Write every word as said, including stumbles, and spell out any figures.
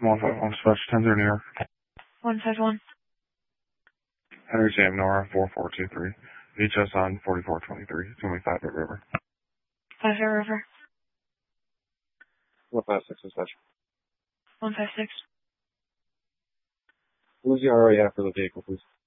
one five one Special ten zero New York. one five one. Henry Sam Nora four four two three. Beach us on forty-four twenty-three. It's going to be five at River. five at River. one five six Special. one five six. Who's the R O E after the vehicle, please?